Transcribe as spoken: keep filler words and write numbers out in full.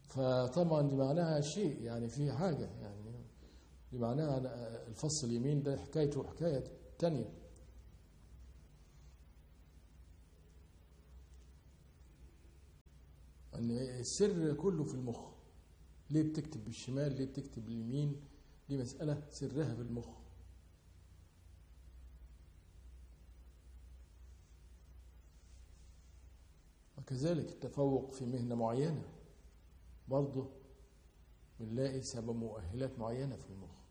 فطبعا دي معناها شيء، يعني في حاجة، يعني دي معناها الفص اليمين ده حكايته حكاية تانية. ان السر كله في المخ. ليه بتكتب بالشمال، ليه بتكتب باليمين، دي مسألة سرها في المخ. وكذلك التفوق في مهنة معينة برضه بنلاقي سبب مؤهلات معينة في المخ.